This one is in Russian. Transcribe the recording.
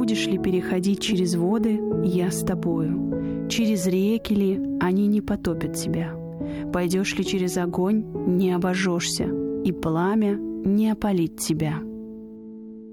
будешь ли переходить через воды, я с тобою. Через реки ли, они не потопят тебя. Пойдешь ли через огонь, не обожжешься, и пламя не опалит тебя.